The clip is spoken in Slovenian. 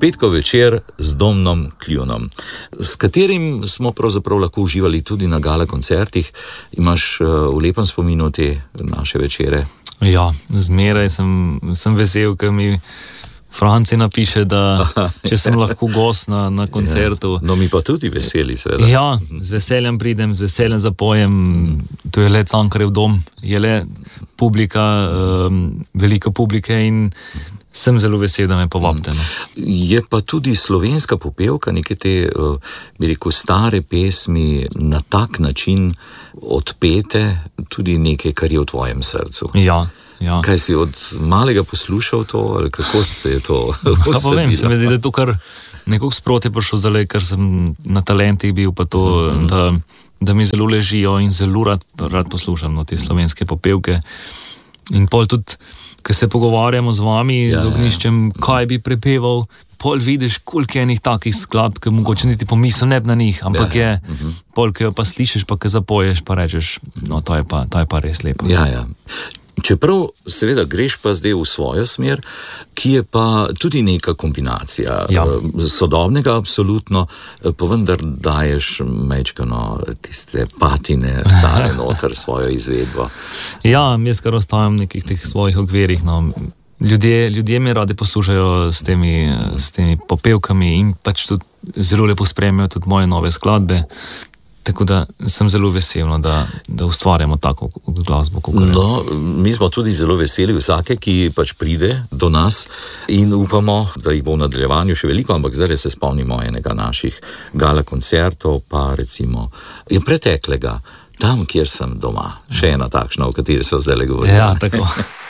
petkov večer z Domnom Kljunom, s katerim smo pravzaprav lahko uživali tudi na gala koncertih. Imaš v lepem spominu te naše večere? Ja, zmeraj sem vesel, ker mi Franci napiše, da če sem lahko gost na koncertu. No, mi pa tudi veseli, seveda. Ja, z veseljem pridem, z veseljem zapojem. To je le Cankarjev dom, je le publika, velika publika in sem zelo vesel, da me povabite. Je pa tudi slovenska popevka, neke te, bi rekel, stare pesmi na tak način odpete, tudi nekaj, kar je v tvojem srcu. Ja. Kaj si od malega poslušal to, ali kako se je to usadilo? Pa vem, se mi zdi, da je to kar nekako sproti prišlo zdaj, ker sem na talentih bil, pa to, da mi zelo ležijo in zelo rad poslušam te slovenske popevke. In pol tudi, ko se pogovarjamo z vami, z Ognjiščem, kaj bi prepeval, pol vidiš, koliko je enih takih skladb, ki mogoče niti pomisel ne bi na njih, ampak je, pol, ki jo pa slišiš, pa ki zapoješ, pa rečeš, no, to je pa res lepo. Ja. Čeprav seveda greš pa zdaj v svojo smer, ki je pa tudi neka kombinacija sodobnega absolutno, pa vendar daješ mečkano tiste patine stare noter svojo izvedbo. Ja, jaz kar ostajam v nekih teh svojih okvirih, no. Ljudje me radi poslušajo s temi popevkami in pač tudi zelo lepo spremljajo tudi moje nove skladbe. Tako da sem zelo vesel, da ustvarjamo tako glasbo. No, mi smo tudi zelo veseli vsake, ki pač pride do nas in upamo, da jih bo v nadaljevanju še veliko, ampak zdaj se spomnimo enega naših gala koncertov, pa recimo je preteklega, tam, kjer sem doma. Še ena takšna, o kateri smo zdaj govorili. Ja, tako.